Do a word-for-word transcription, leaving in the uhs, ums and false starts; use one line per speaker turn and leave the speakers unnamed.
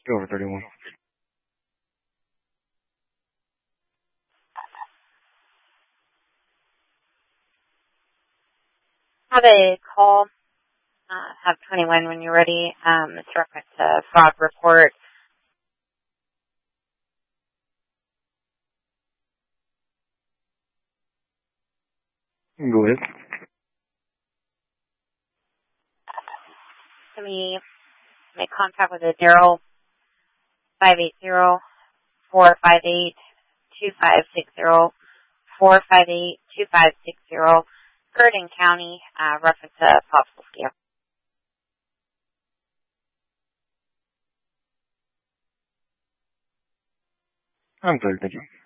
Go over thirty-one.
Have a call. Uh, have twenty-one when you're ready. Um, it's reference to fraud report.
Go ahead.
Can we make contact with a Daryl five eight zero, four five eight, two five six zero, four five eight, two five six zero, Gurdon County, uh, reference to possible scam.
I'm sorry, thank you.